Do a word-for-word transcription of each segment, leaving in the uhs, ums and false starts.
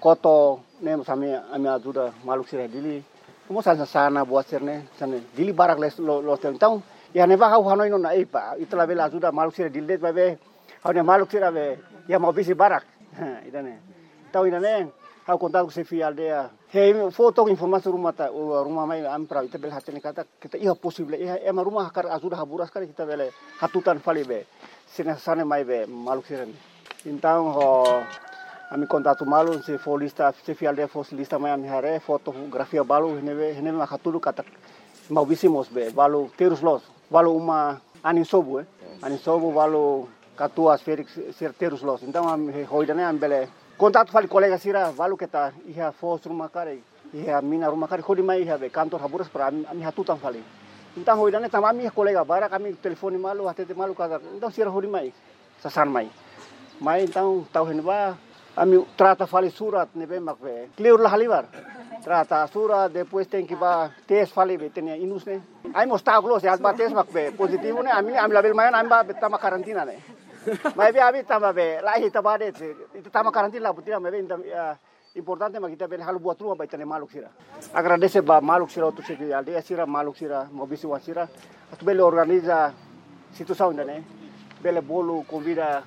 koto ne sami ami ajuda maluk sira dili mo sana sana buat serne sana dili barak les lo lo então ya ne va hau hanoi no na ipa itla bela ajuda maluk sira dili babe hau ne maluk sira be ya mau bisi barak idane tau idane hau kontak se fi aldea he foto informasi rumah ta rumah mai am pra ita bel hatene kata kita iya possible iya ema rumah kar ajuda haburas kar kita bele hatutan fali be sina sana mai be maluk sira então ho ami kontato malu se folista se fi aldea fosilista mai ami hare fotografia balu henebe henebe makatulu kata mau bisimos be balu terus los balu uma anin sobu eh anin sobu balu katua Felix terus los então ami hoidane ambele kontato fali kolega sira balu kita iha fos rumah kare iha mina rumah kare khodi mai iha be kantor haburas pra ami hatutan fali então hoidane tama ami kolega bara kami telefoni malu hatete malu kata então sira hodi mai sasan mai mai então tau heneba ami trata fali surat nebe makbe clear la halibar trata surat depois tem que ba test fali betenia inus ne ai mostar glos ya ba test makbe positivo ne ami ami label mayan ami ba betama karantina ne mai be abi tama be lahi tabade itu tama karantina la butia mebe importante makita be halu buat rumah betene maluk sira agradece ba maluk sira tu segi alde sira maluk sira mobisi wasira tu bele organiza situação ne bele bolo convida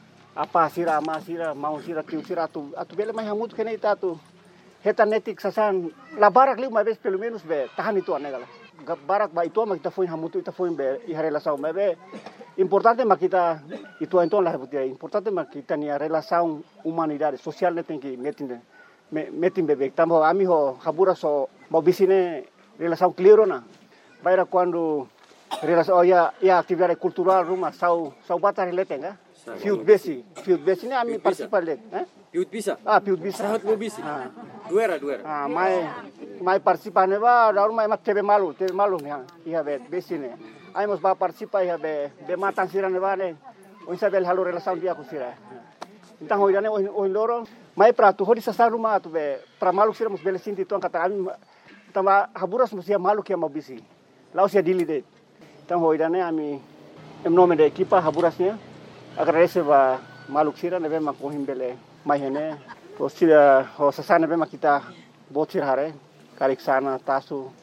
apa sira ama sira mau sira tiu sira tu atu bele mai hamut kene ita tu heta netik sasan la barak li uma vez pelo menos be tahan itu anegala barak ba itu ma kita foi hamut ita foi be i relação me be importante ma kita itu então la butia importante ma kita ni relação humanidade social ne tem que metin metin bebe tamo ami ho habura so mau bisine relação clear na baira quando relação oh, ya ya atividade cultural rumah sau sau batar letenga Fiut besi, fiut besi ni ami participa le, eh? Fiut bisa. Ah, fiut bisa. Sahat mo bisi. Ah. Duera, duera. Ah, mai mai participa ne ba, daru mai mat tebe malu, tebe malu ya. Ia be besi ne. Ai mos ba participa ia be be matan sira ne ba ne. O isabel halu relação dia ku sira. Então hoidane o loro mai prato hodi sa rumah tu be pra malu sira mos bele sinti tu kata ami tamba haburas mos ia malu ke mau bisi. Lau sia dilide. Então hoidane ami em nome da equipa haburasnya agradece ba maluk sira nebe makohim bele mahene to sira ho sasana be makita botir hare karik sana tasu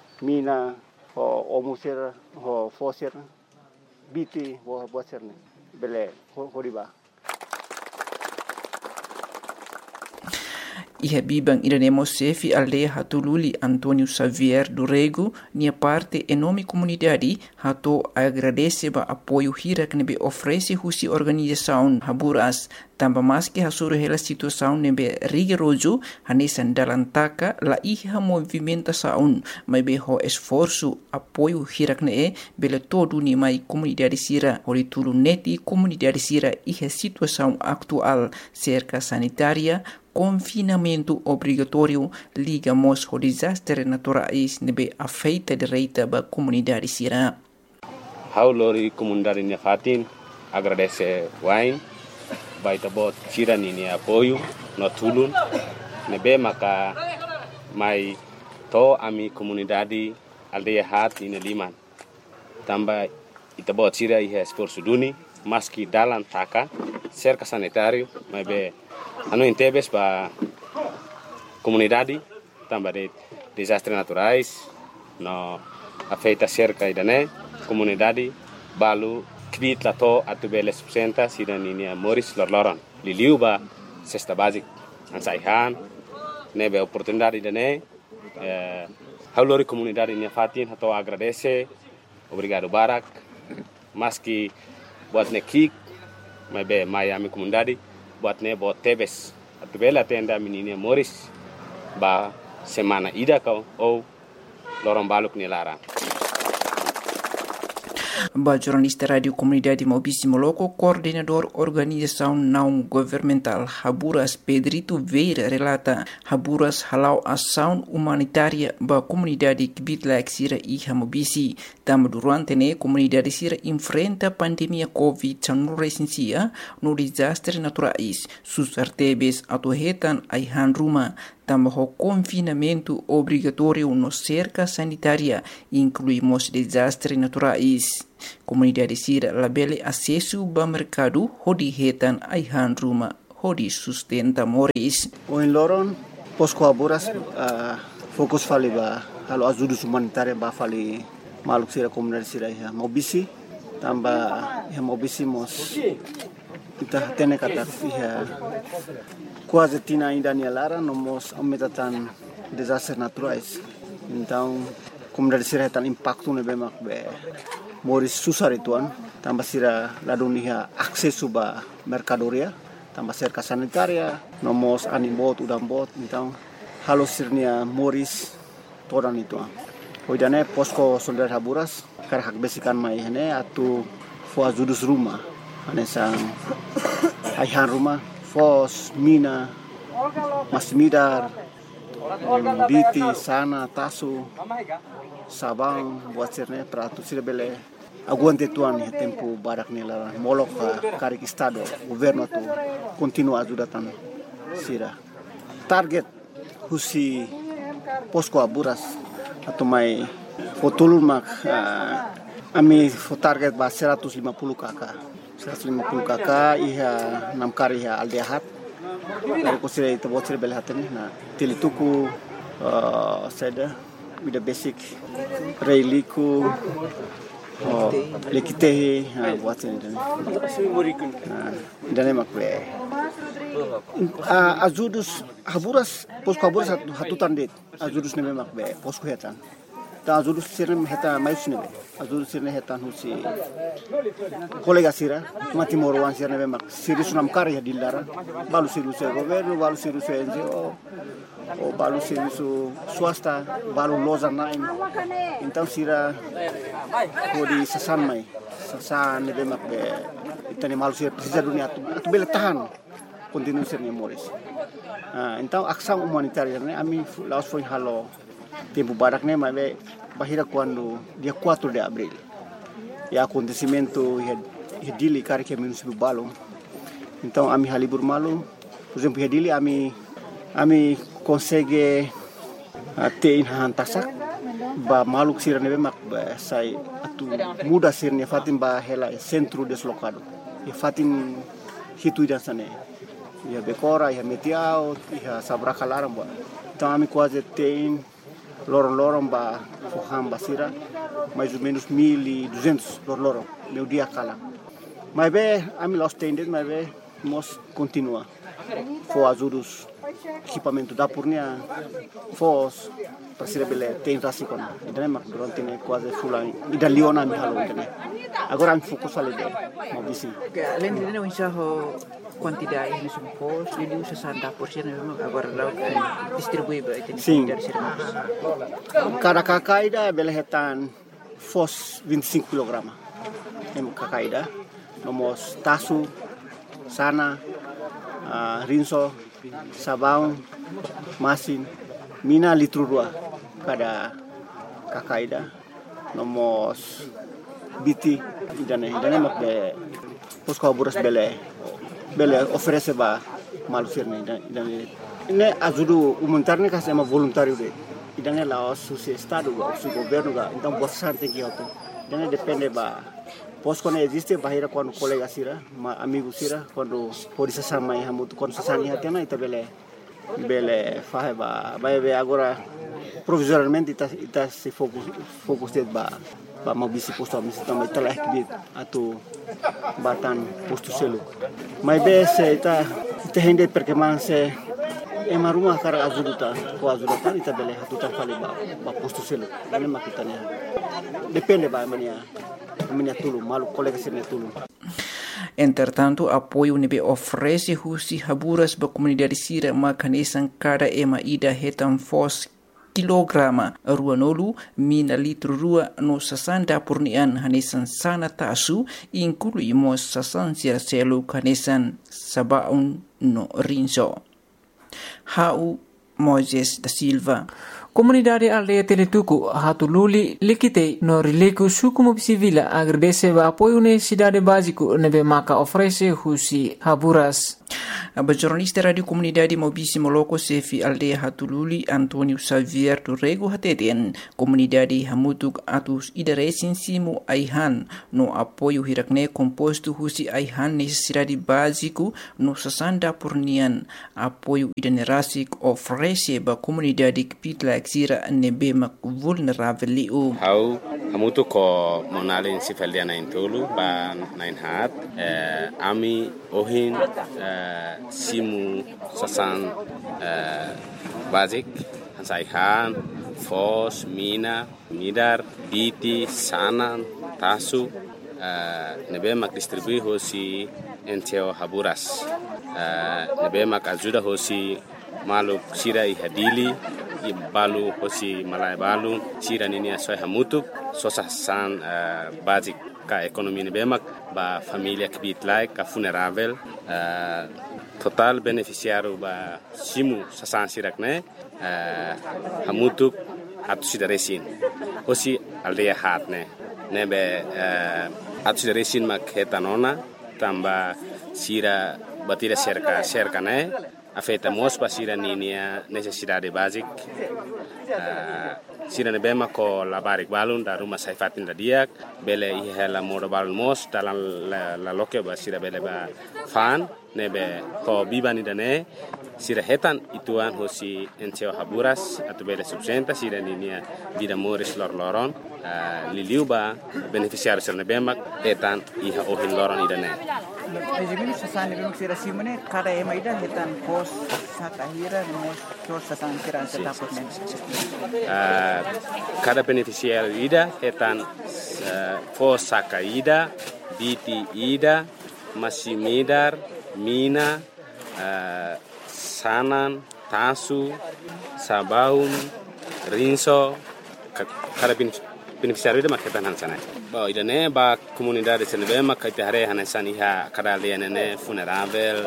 mina ho omusir ho fosir biti ho botir ne bele ho riba Iha bibang iranemo sefi aldea hatululi Antonio Xavier do Rego, nia parte enorme comunidade, hato agradece ba apoio hira que nebe oferece husi organização Haburas, tamba mais que hasuru hela situação nebe rigoroso, hanesan dalam taka la iha movimentação, mas be ho esforço apoio hira que ne bele todo ni mai comunidade sira, ori tulu neti comunidade sira iha situação atual cerca sanitária, confinamento obrigatório ligamos ao desastre naturais nebe afeita direita ba comunidade sira. Haulori comunidade nia fatin agradece wain baita bot sira ni apoio no tulun nebe maka mai to ami comunidade aldeia hat ina liman tamba ita bot sira iha esforço duni maski dalam taka cerca sanitário mas be anu intebes ba comunidade tamba de desastres naturais no afeita cerca idane comunidade balu kvit lato atubele subsenta sida ninia Moris lorloron liliu ba cesta basic ansaihan nebe oportunidade idane eh haulori comunidade nia fatin hato agradece obrigado barak maski buat nekik mebe Miami comunidade buat ne buat tebes atubela tenda menina Moris ba semana ida kau ou lorong baluk ni lara ba jornalista radio comunidade Mobisi Moloko, coordenador organização não governamental Haburas Pedrito Veira relata Haburas halau ação humanitária ba comunidade Kibitla Sira e Mobisi. Tam durante ne comunidade Sira enfrenta pandemia Covid dezenove no desastre naturais. Sus artebes atuhetan aihan ruma. Também confinamento obrigatório no cerca sanitária, incluímos desastres naturais. Comunidade Sira labele acesso ao mercado, hodihetan aihan ruma hodi sustenta Morris. O in loron posko aburas uh, fokus fali ba halo ajudu humanitária ba fali maluk sira komunidade sira ya mobisi tamba ya mobisi mos kita tene kata ya quase tina ainda nialara nomos aumentatan desastres naturais. Então komunidade sira tan impacto ne bemak be Morris susar ituan tamba sira ladunia akses suba mercadoria tamba cerca sanitaria nomos animbot udambot então halo sirnia Morris toran itu hoidane posko soldar haburas kar hak besikan mai hene atu fo azudus rumah ane sang aihan rumah fos mina masmidar biti sana tasu sabang buat sirne pratu sirbele aguante tuan tempo barak nela molok karik estado governo tu continua ajudatan sira target husi posko aburas atau mai fotulun mak uh, ami fo target ba seratus lima puluh kakak seratus lima puluh kakak iha nam kari iha aldehat dari ko sira itu bot sira belhatani na tilituku uh, seda with the basic reiliku oh lekitehi ha buat ini dan dan emak be azudus haburas posko haburas hatu tandet azudus ne memak be posko hetan ta azudus sirne heta mais ne be azudus sirne hetan husi kolega sira mati morwan sirne memak sirus nam karya dilara balu sirus governo balu sirus N G O o balu sirus swasta balu loza nain então sira kodi sasan mai sasan ne bemak be itani malu sira precisa dunia tu tu bele tahan continue sirne Morris ah então ação humanitária né ami laos foi halo tempo barak né mas bahira quando dia quatro de abril e acontecimento e dili kari que município balong então ami halibur malu por exemplo e dili ami ami consegue ter in hantasak ba maluk sirne bemak ba sai atu muda sirne fatim ba hela centro deslocado e fatim hitu dan sane ya bekora ya metiao ya sabraka laram ba então ami quase tem lorong-lorong ba fuham basira mais ou menos mil e duzentos lorong meu dia kala mas be ami los tendes mas be mos continua fo azurus equipamento da purnia fos para bele tem rasikon idane mak durante ne quase fulan ida liona mi halo idane agora mi fokus ale de mo bisi além de não enxerro quantidade de supos ele usa sessenta por cento agora lá distribui para sim cada kakaida bele hetan fos vinte e cinco kilogramas em kakaida nomos tasu sana uh, rinso sabão masin mina litro dua cada kakaida nomos biti idane idane mak be posko aburas bele bele oferece ba malusirne idane ne ajudu humanitarne ka sama voluntário de idane la su estado o su governo ga então bastante que auto idane depende ba posko ne existe bahira quando colega sira ma amigo sira quando pode sama ya mutu quando sasani hatena ita bele bele fahe ba ba agora provisoriamente ita ita se focus focus ba ba mau bisi posto ami também telah kibit atau batan posto selo mas be se ita ita hende perché man se e maruma kara azuduta ko azuduta ita bele hatuta fali ba ba posto selo ane makitanya depende ba mania mania tulu malu colega sirne tulu. Entretanto, apoio nebe oferece husi haburas ba comunidade sira makanesan cada ema ida hetan fos kilograma ruanolu mina litro rua no sasanda purnian hanesan sana tasu inclui mo sasan sira selu hanesan sabaun no rinso. Hau Moises da Silva. Comunidade aldeia Teletuku, Hatululi, Likitei, no Rileku Sukumu Civila, agradece o apoio na cidade básico, nebe maka oferece husi Haburas. A jornalista Radio Comunidade Mobisi Moloko Sefi Aldeia Hatululi, Antônio Xavier do Rego Hateten, Comunidade Hamutuk Atus Idaresin Simu Aihan, no apoio hirakne composto husi Aihan necessidade básico, no sasanda purnian, apoio idanerasik oferece ba comunidade que pitla exira nebe mak vulnerável liu. Hau Hamutuk ko monalin sifaliana intulu ba nain hat, ami ohin simu sasan basic Hansaihan, Fos, Mina, Midar, Biti, Sanan, Tasu, nebe mak distribui hosi enteo Haburas, nebe mak ajuda hosi maluk sira i hadili, i balu hosi malai balu, sira nini asoi Hamutuk, sosasan basic ka ekonomi nebe mak ba familia kibit like ka funerável. Total beneficiário ba simu sasan sirakne uh, Hamutuk atu sidaresin hosi aldeia hatne nebe uh, atu sidaresin mak hetanona tamba sira batira cerca cerca ne afeta mos pa sira ninia necessidade basic uh, sira nebe mako labarik balun da rumah saifatin da diak bele ihela moda balun mos dalam la, la loke ba sira bele ba fan nebe ko bibani dane sira hetan ituan hosi enteo Haburas atau bele subsenta sira ninia vida moris lor loron uh, liliuba beneficiário sira nebe mak hetan iha ohin loron idane. Ejimini sasani bimuk sira simone kada ema ida hetan pos sakahira mos sos sasan sira setapot men. Cada beneficiário ida hetan uh, pos sakaida, biti ida, masimidar, Mina, uh, Sanan, Tasu, Sabaun, Rinso, cada beneficiário ida maketan hansana. Ba idane ba comunidade senebe makaite hare hanesan iha kada lianene funerável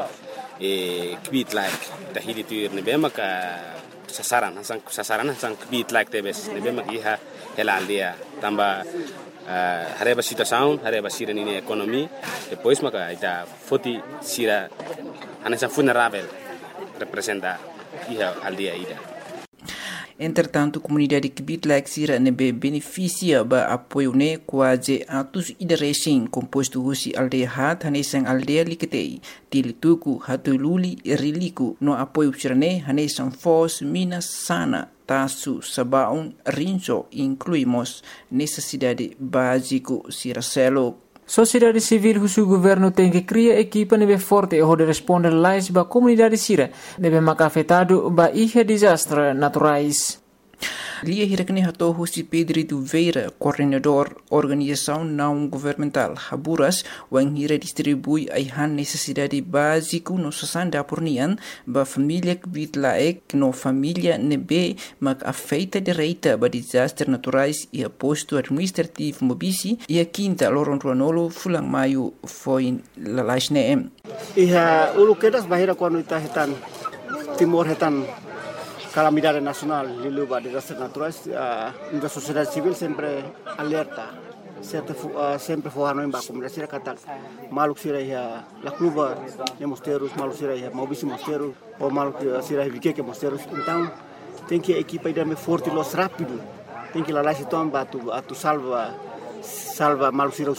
e kbit like tahidi tuir nebe maka sasaran hasan sasaran hasan kbit like tebes nebe mak iha helaldia tamba Uh, hareba situação, hareba sira nini ekonomi, depois maka ita foti sira anessa funerável representa iha aldeia ida. Entretanto, a comunidade que bitlak sira nebe beneficia ba apoio ne quase atus idaresin composto husi aldeia hat hanesan aldeia liketei Tilituku Hatululi Riliku no apoio sirane hanesan Fos Minas Sana Tasu Sabaun Rinso incluímos necessidade básico Siracelo. Sociedade civil husu governo tem que criar equipa nebe forte e responder lais ba comunidade sira nebe mak afetado ba ihe desastre naturais. Lia hirakne hato husi Pedro Duveira, coordenador organização não governamental Haburas, wang hira distribui aihan necessidade básico no sasanda pornian ba família que bitlaek no família nebe mak afeita direita ba desastre naturais e a posto administrativo mobisi e a quinta loron ruanolo fulang maio foi lalasne. Iha ulu kedas bahira quando ita hetan timor hetan calamidade nacional, liluba desastres naturais, uh, a sociedade civil sempre alerta, sempre uh, sempre forrando em baixo, mas será que maluco será a la cluba de mosteiros, maluco será a mobisi mosteiros, ou maluco será a vique mosteiros, então tem que a equipa ir mais forte, los rápido, tem que lá lá se tomar tu tu salva salva maluco será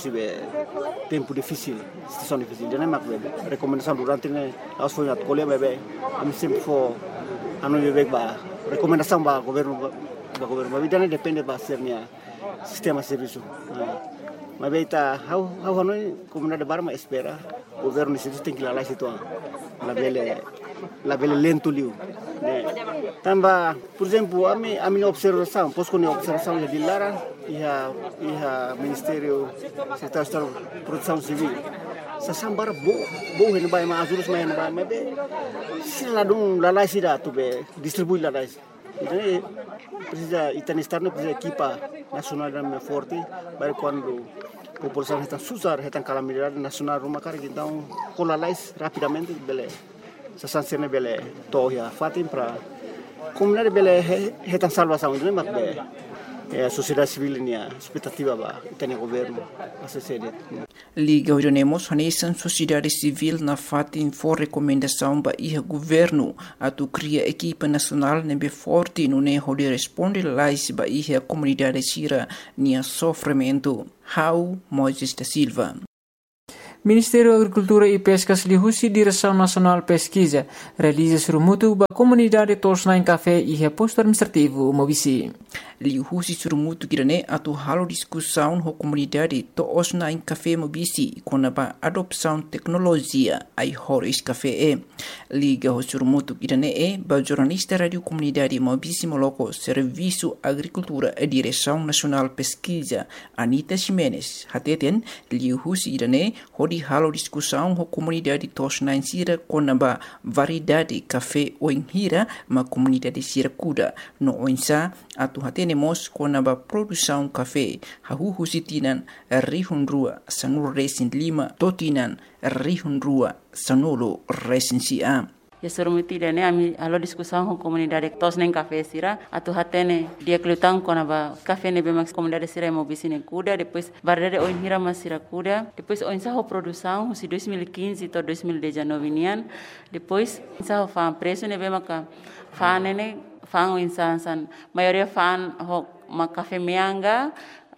o tempo difícil, situação difícil, não é mais recomendação durante né, nós foi na colher bebê, a mim sempre for anu bebek ba recomendação ba governo ba governo ba bidane depende ba sernia sistema serviço mas beita how how hanoi comunidade barma espera governo isso tem que lá lá situ la bele la bele lento liu né tamba por exemplo a mi a minha observação posso com observação de Lara e a e a ministério secretário de proteção civil sasambara bo bo hen bay ma azurus main bay ma be sila dum la lai sida tu be distribui la lai então precisa itan externo precisa equipa nacional da forte para quando a população está susar está calamidade nacional rumah kar então com la lai rapidamente bele sasan sene bele toya fatim para Comunidade bele retan salvação, né, mas é a sociedade civil nia expectativa ba tem governo a sociedade. Liga Orionemos Hanesan sociedade civil na fatin for recomendação ba iha governo atu cria equipa nacional nebe forte no ne holi responde lais ba iha comunidade sira nia sofrimento. How Moises da Silva. Ministério da Agricultura e Pescas lihusi Direção Nacional Pesquisa realiza surumutu ba comunidade tosna em café e reposto administrativo Mobisi. Lihusi surumutu girane atu halo discussão ho comunidade tosna em café Mobisi kona ba adopção tecnologia ai horis café e. Liga ho surumutu girane e ba jornalista radio comunidade Mobisi Moloko Serviço Agricultura e Direção Nacional Pesquisa Anita Ximenes hateten lihusi girane hodi halo discussão ho comunidade tosna em sira kona ba variedade café o hira ma comunidade sira kuda no oinsa atu hatenemos kona ba produção café hahu husitinan rihun rua sanul resin lima totinan rihun rua sanolo resin sia. Ya surumuti dane ami alo discussão com comunidade tos nem café sira atu hatene dia kelutang kona ba café ne bemax comunidade sira Mobisi ne kuda depois barrere oin hira masira kuda depois oin sa ho produção si dois mil e quinze to dois mil e dezenove nian depois sa ho fan preço ne bemaka fan ne fan oin san san maioria fan ho ma café mianga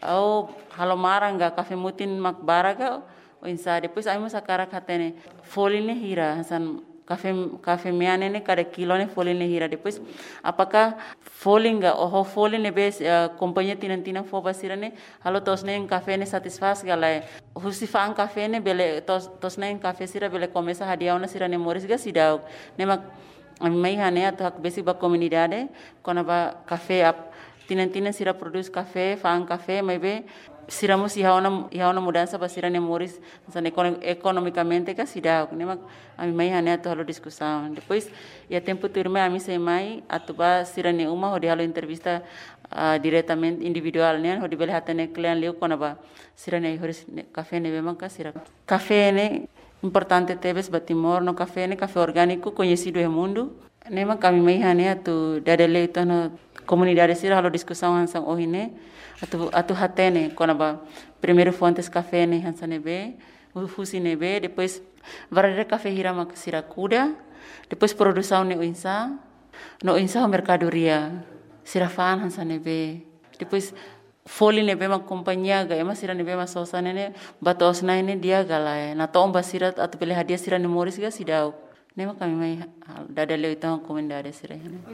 au halomaranga café mutin mak baraga oin sa depois ai mas akara hatene foline hira san Café café miane ne cada kilo ne folha ne hira depois apakah folinga oh folha ne bes uh, companhia tinan tinan fo basira ne halo tos ne café ne satisfaz galai husifan café ne bele tos tos ne café sira bele começa hadiau na sira ne moris ga sidau ne mak mai hane atak besi ba comunidade kona ba café ap tinan tinan sira produz café fan café mai be siramos iha ona iha ona mudança basira ne moris san economicamente ka sidau ne mak ami mai hane ato halo discussão depois ia tempo turma ami sei mai atuba sira ne uma hodi halo entrevista uh, diretamente individual ne hodi bele hatane client leu kona ba sira ne horis café ne bema ka sira café ne importante tebes batimor no café ne café orgânico conhecido no mundo ne mak ami mai hane atu dadele to no comunidade sira halo discussão hansang ohine atu atu hatene kona ba primeiro fontes café ne hansane be ufusi ne be depois varare café hira mak sira kuda depois produção ne insa no insa mercadoria sira fan hansane be depois foli ne be mak companhia ga ema sira ne be mak sosane ne batos na ne dia galai na tomba sira atu bele hadia sira ne moris ga sidau nema kami mai dadale itang comunidade sira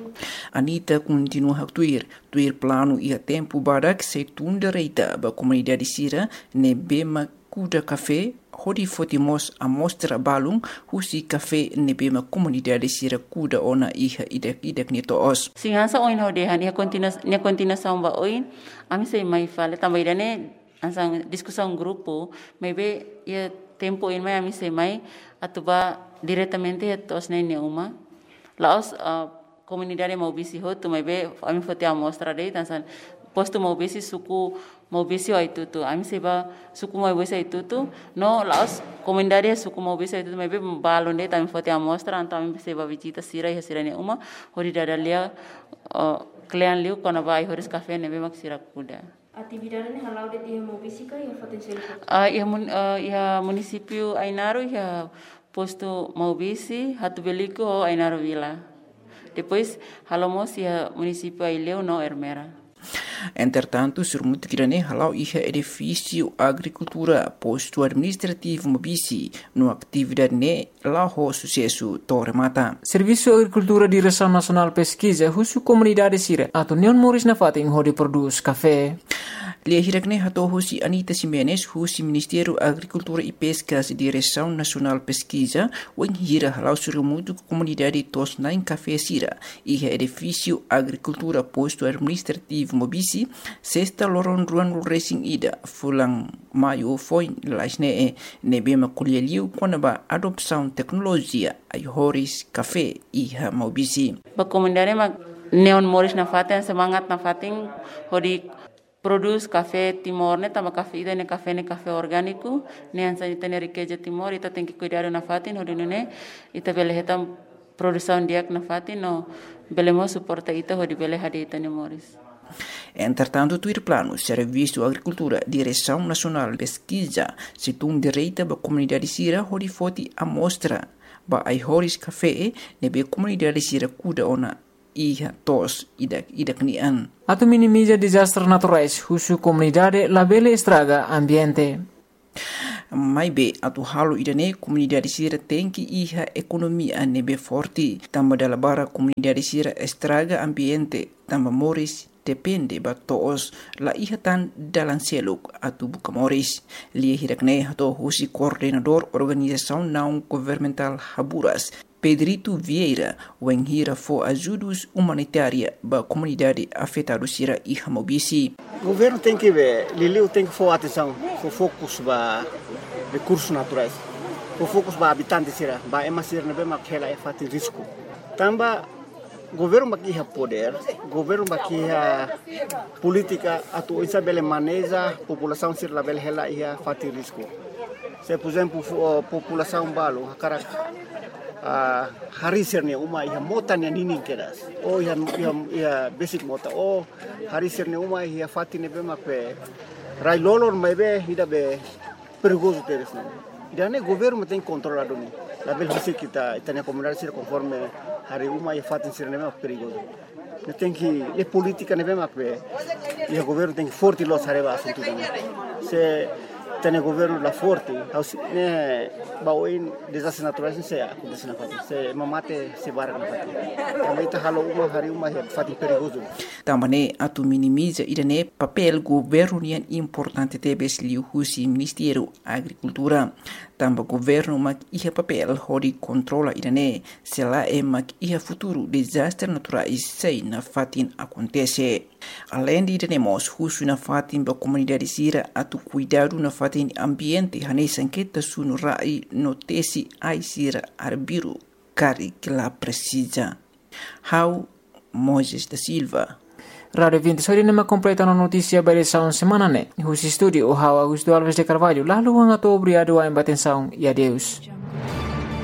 Anita continua a tuir tuir plano ia tempo barak se tunda reita ba comunidade sira ne bema kuda café hodi fotimos a mostra balung husi café ne bema comunidade sira kuda ona iha idek idek ni to os singansa oin hode han ia continua ne continua samba oin ami sei mai fale tambaidane ansang discussão grupo maybe ia tempo in mai ami sei mai atuba diretamente tos ne ne uma laos uh, comunidade Mobisi ho tu maybe ami fote a mostra dei tansan posto Mobisi suku Mobisi ai tutu ami seba suku Mobisi ai tutu no laos comunidade suku Mobisi ai tutu maybe balon dei tami fote a mostra anta ami seba visita sira e sira ne uma hori dadalia uh, client liu kona vai horis café ne be mak sira kuda atividade ne halau de dia Mobisi ka ia potensial ah ia mun uh, ia município Ainaro ia posto Mobisi hatu beliko Ainaro Vila depois halomos ia município Aileu no Ermera. Entretanto, surmutu kirane halau iha edifício agricultura posto administrativo Mobisi no atividade ne lao sucesso Torre Mata. Serviço Agricultura Direção Nacional Pesquisa husu comunidade sira atau neon moris na fating hodi produz café. Lia hirakne hato husi Anita Ximenes husi Ministério Agricultura e Pescas Direção Nacional Pesquisa wen hira halau surmutu comunidade tos nain café sira iha edifício agricultura posto administrativo Mobisi sexta loron ruan racing ida fulang maio foi lasne e nebema kulieliu konaba adopção tecnologia ai horis café iha Mobisi. Ba comunidade ma neon moris na faten semangat na fating hodi produz café Timor ne tama café ida ne café ne café orgânico ne ansa ita ne riqueza Timor ita tem que cuidar na fatin hodi ne ita bele hetam produção dia na fati no belemo suporta ita ho di bele hadita ni Moris. Entretanto, tuir plano, Serviço Agricultura, Direção Nacional de Pesquisa, situng direita ba comunidade sira hori foti amostra ba ai horis café nebe comunidade sira kuda ona iha tos idak idak nian. Atu minimiza desastres naturais, husu comunidade labele estraga ambiente. Mai be atu halo idane comunidade sira tem que iha economia nebe forte, tamba dala bara comunidade sira estraga ambiente, tamba Moris depende ba toos la ihatan dalam seluk atu buka Moris. Lia hirakne hato husi coordenador organização não governamental Haburas, Pedrito Vieira, wen hira fo ajudos humanitária ba comunidade afetada sira iha mobisi. O governo tem que ver, Liliu tem que for atenção, for focus ba recursos naturais, for focus ba habitantes sira, ba emasir nebe makela e fatin risco. Tamba governo bakiha poder, governo bakiha política atu isa bele maneja população sir la bele hela ia fati risco. Se por exemplo população balo hakara a hari sirne uma ia mota ne nini keras. O ia ia basic mota o hari sirne uma ia fati ne bema pe rai lolor mebe ida be perigoso teres ne. Ida ne governo tem controlado ni. La bele hisi kita itania comunidade sir conforme hari uma ia fati sir ne perigoso. Ne tem que le política ne bema pe ia governo tem que forte los areva assunto. Se tem governo la forte, ne baoin desastres naturais se acontece na fati. Se mamate se barra na fati. Também tá halo uma hari uma ia fati perigoso. Também atu minimiza idane papel governo nian importante tebes liu husi Ministério Agricultura. Tamba governo mak iha papel hori controla idane se la e mak iha futuro desastre naturais sei na fatin acontece. Além de idane husu na fatin ba comunidade sira atu cuidado na fatin ambiente hane sanqueta sunu rai notesi ai sira arbiru cari que la precisa. How Moises da Silva. Radio vinte sori nama completa na notícia ba edição semana ne. Husi studio o Augusto Alves de Carvalho. Lalu ang ato obrigado a atenção e adeus.